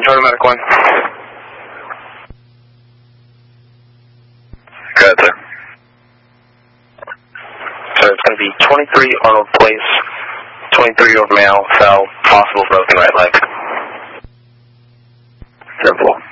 Charlie Medic 1. Go ahead, sir. So it's going to be 23 Arnold Place, 23-year-old male, fell, possible broken right leg. Simple.